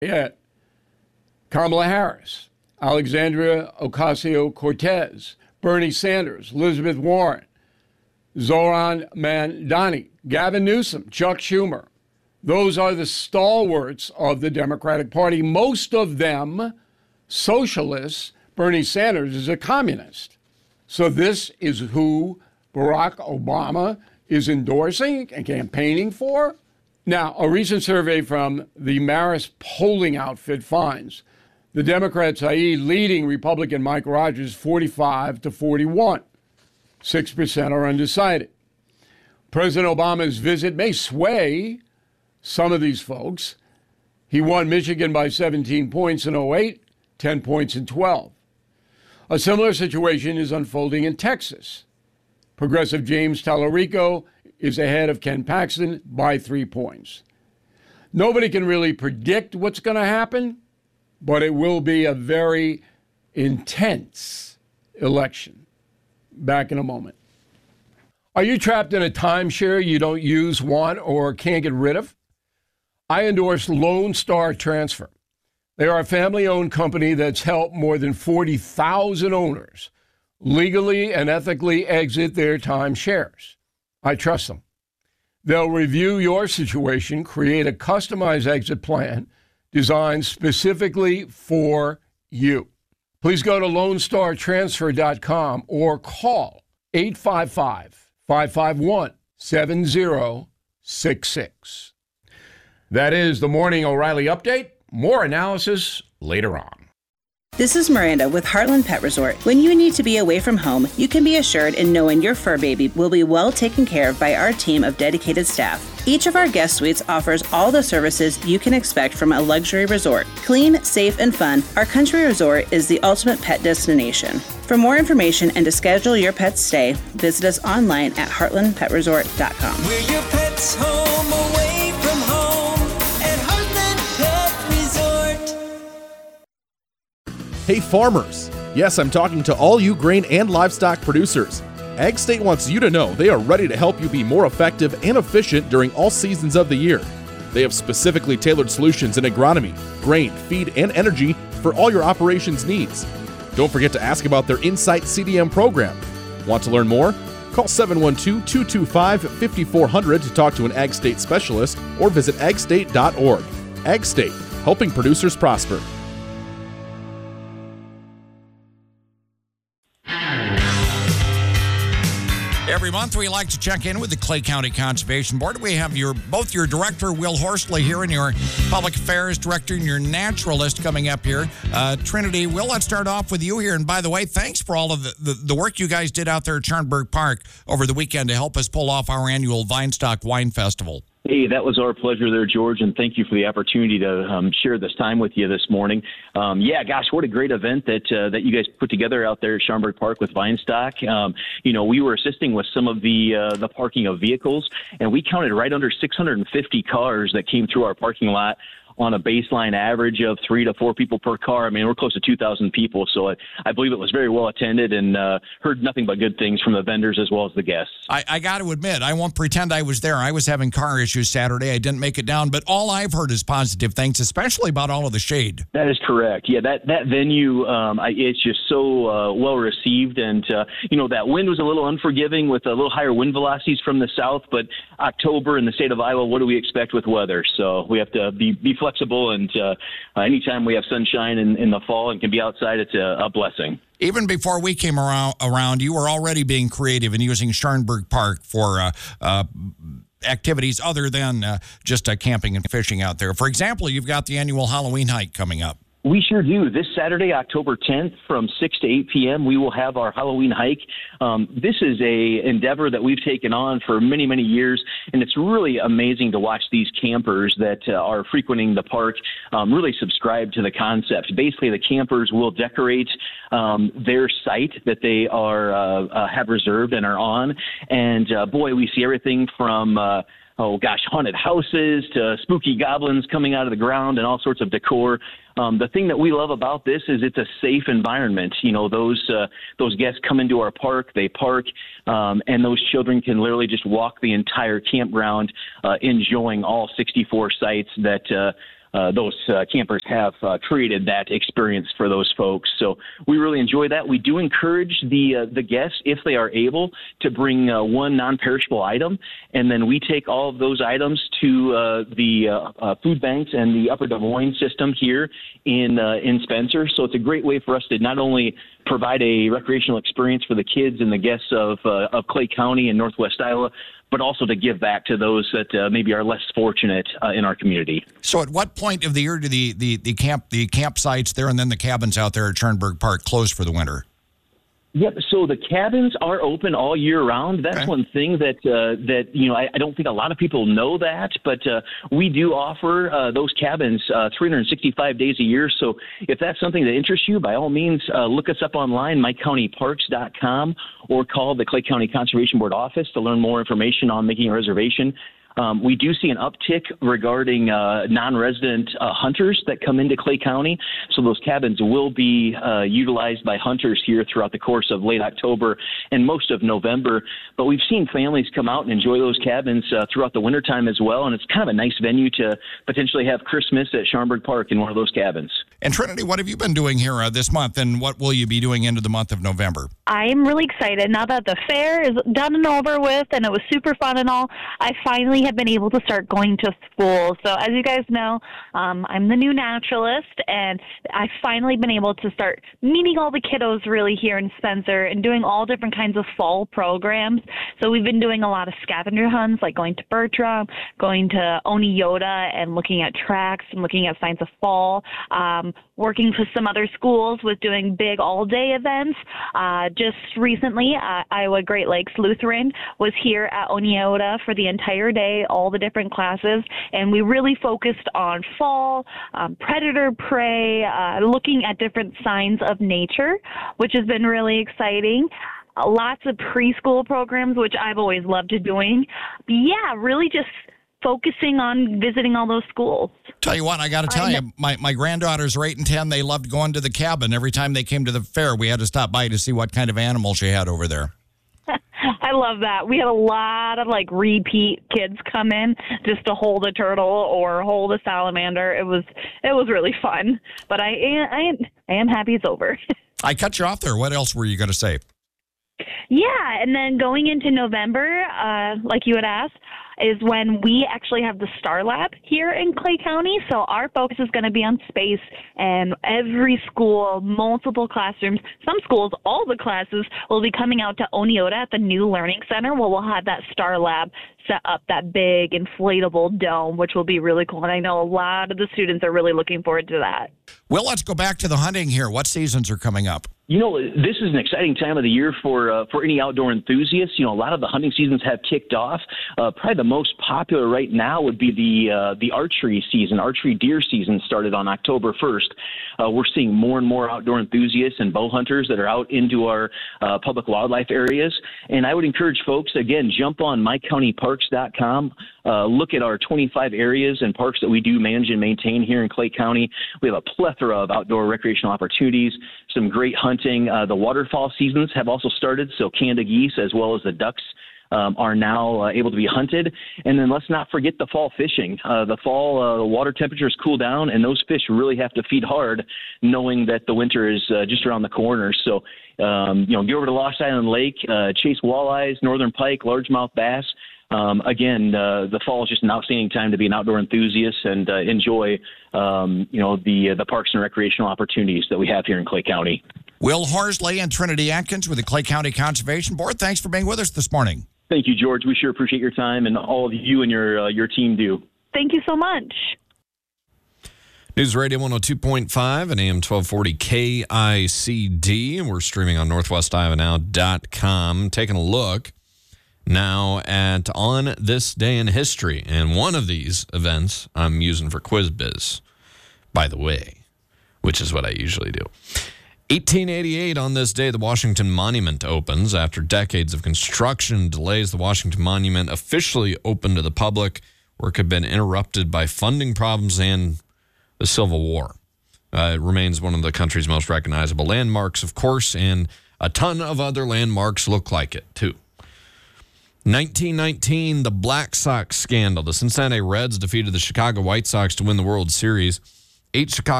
Yet, Kamala Harris, Alexandria Ocasio-Cortez, Bernie Sanders, Elizabeth Warren, Zohran Mamdani, Gavin Newsom, Chuck Schumer. Those are the stalwarts of the Democratic Party. Most of them socialists. Bernie Sanders is a communist. So this is who Barack Obama is endorsing and campaigning for? Now, a recent survey from the Marist polling outfit finds the Democrat Saeed leading Republican Mike Rogers 45-41. 6% are undecided. President Obama's visit may sway some of these folks. He won Michigan by 17 points in 2008, 10 points in 2012. A similar situation is unfolding in Texas. Progressive James Tallarico is ahead of Ken Paxton by 3 points. Nobody can really predict what's going to happen, but it will be a very intense election. Back in a moment. Are you trapped in a timeshare you don't use, want, or can't get rid of? I endorse Lone Star Transfer. They are a family-owned company that's helped more than 40,000 owners legally and ethically exit their timeshares. I trust them. They'll review your situation, create a customized exit plan designed specifically for you. Please go to LoneStarTransfer.com or call 855-551-7066. That is the Morning O'Reilly Update. More analysis later on. This is Miranda with Heartland Pet Resort. When you need to be away from home, you can be assured in knowing your fur baby will be well taken care of by our team of dedicated staff. Each of our guest suites offers all the services you can expect from a luxury resort. Clean, safe, and fun, our country resort is the ultimate pet destination. For more information and to schedule your pet's stay, visit us online at heartlandpetresort.com. We're your pet's home away from home at Heartland Pet Resort. Hey farmers! Yes, I'm talking to all you grain and livestock producers. Ag State wants you to know they are ready to help you be more effective and efficient during all seasons of the year. They have specifically tailored solutions in agronomy, grain, feed, and energy for all your operations needs. Don't forget to ask about their Insight CDM program. Want to learn more? Call 712-225-5400 to talk to an Ag State specialist or visit agstate.org. Ag State, helping producers prosper. Every month, we like to check in with the Clay County Conservation Board. We have both your director, Will Horsley, here, and your public affairs director and your naturalist coming up here, Trinity. Will, let's start off with you here. And by the way, thanks for all of the work you guys did out there at Scharenberg Park over the weekend to help us pull off our annual Vinestock Wine Festival. Hey, that was our pleasure there, George, and thank you for the opportunity to share this time with you this morning. What a great event that you guys put together out there at Scharenberg Park with Vinestock. We were assisting with some of the parking of vehicles, and we counted right under 650 cars that came through our parking lot on a baseline average of 3 to 4 people per car. I mean, we're close to 2,000 people, so I believe it was very well attended and heard nothing but good things from the vendors as well as the guests. I got to admit, I won't pretend I was there. I was having car issues Saturday. I didn't make it down, but all I've heard is positive things, especially about all of the shade. That is correct. Yeah, that venue, it's just so well received, and that wind was a little unforgiving with a little higher wind velocities from the south, but October in the state of Iowa, what do we expect with weather? So we have to be flexible, and anytime we have sunshine in the fall and can be outside, it's a blessing. Even before we came around, you were already being creative and using Scharenberg Park for activities other than just camping and fishing out there. For example, you've got the annual Halloween hike coming up. We sure do. This Saturday, October 10th, from 6 to 8 p.m., we will have our Halloween hike. This is a endeavor that we've taken on for many, many years, and it's really amazing to watch these campers that are frequenting the park really subscribe to the concept. Basically, the campers will decorate their site that they have reserved and are on, and we see everything from haunted houses to spooky goblins coming out of the ground and all sorts of decor. The thing that we love about this is it's a safe environment. Those guests come into our park, they park, and those children can literally just walk the entire campground, enjoying all 64 sites that those campers have created that experience for those folks. So we really enjoy that. We do encourage the guests, if they are able, to bring one non-perishable item, and then we take all of those items to the food banks and the Upper Des Moines system here in Spencer. So it's a great way for us to not only provide a recreational experience for the kids and the guests of Clay County and Northwest Iowa, but also to give back to those that maybe are less fortunate in our community. So at what point of the year do the campsites there and then the cabins out there at Scharenberg Park close for the winter? Yep. So the cabins are open all year round. That's one thing that I don't think a lot of people know that, but we do offer those cabins 365 days a year. So if that's something that interests you, by all means, look us up online, mycountyparks.com, or call the Clay County Conservation Board office to learn more information on making a reservation. We do see an uptick regarding non-resident hunters that come into Clay County. So those cabins will be utilized by hunters here throughout the course of late October and most of November. But we've seen families come out and enjoy those cabins throughout the wintertime as well. And it's kind of a nice venue to potentially have Christmas at Scharenberg Park in one of those cabins. And Trinity, what have you been doing here this month, and what will you be doing into the month of November? I'm really excited. Now that the fair is done and over with and it was super fun and all, I finally have been able to start going to school. So as you guys know, I'm the new naturalist, and I've finally been able to start meeting all the kiddos really here in Spencer and doing all different kinds of fall programs. So we've been doing a lot of scavenger hunts, like going to Bertram, going to Oneota and looking at tracks and looking at signs of fall, working for some other schools with doing big all-day events. Just recently, Iowa Great Lakes Lutheran was here at Oneota for the entire day, all the different classes, and we really focused on fall, predator prey, looking at different signs of nature, which has been really exciting. Lots of preschool programs, which I've always loved doing. Yeah, really just focusing on visiting all those schools. Tell you what, I got to tell you, my granddaughters are 8 and 10. They loved going to the cabin. Every time they came to the fair, we had to stop by to see what kind of animals you had over there. I love that. We had a lot of repeat kids come in just to hold a turtle or hold a salamander. It was really fun. But I am happy it's over. I cut you off there. What else were you going to say? Yeah, and then going into November, like you had asked, is when we actually have the Star Lab here in Clay County. So our focus is going to be on space, and every school, multiple classrooms, some schools, all the classes will be coming out to Oneota at the new Learning Center, where we'll have that Star Lab set up, that big inflatable dome, which will be really cool. And I know a lot of the students are really looking forward to that. Well, let's go back to the hunting here. What seasons are coming up? You know, this is an exciting time of the year for any outdoor enthusiasts. You know, a lot of the hunting seasons have kicked off. Probably the most popular right now would be the archery season. Archery deer season started on October 1st. We're seeing more and more outdoor enthusiasts and bow hunters that are out into our public wildlife areas. And I would encourage folks, again, jump on mycountyparks.com. Look at our 25 areas and parks that we do manage and maintain here in Clay County. We have a plethora of outdoor recreational opportunities, some great hunting. The waterfowl seasons have also started, so Canada geese as well as the ducks are now able to be hunted. And then let's not forget the fall fishing. The fall water temperatures cool down, and those fish really have to feed hard, knowing that the winter is just around the corner. So, get over to Lost Island Lake, chase walleyes, northern pike, largemouth bass. Again, the fall is just an outstanding time to be an outdoor enthusiast and enjoy, the parks and recreational opportunities that we have here in Clay County. Will Horsley and Trinity Atkins with the Clay County Conservation Board, thanks for being with us this morning. Thank you, George. We sure appreciate your time, and all of you and your team do. Thank you so much. News Radio 102.5 and AM 1240 KICD. We're streaming on NorthwestIowaNow.com. Taking a look now at On This Day in History. And one of these events I'm using for QuizBiz, by the way, which is what I usually do. 1888, on this day, the Washington Monument opens. After decades of construction delays, the Washington Monument officially opened to the public. Work had been interrupted by funding problems and the Civil War. It remains one of the country's most recognizable landmarks, of course, and a ton of other landmarks look like it, too. 1919, the Black Sox scandal. The Cincinnati Reds defeated the Chicago White Sox to win the World Series. 8 Chicago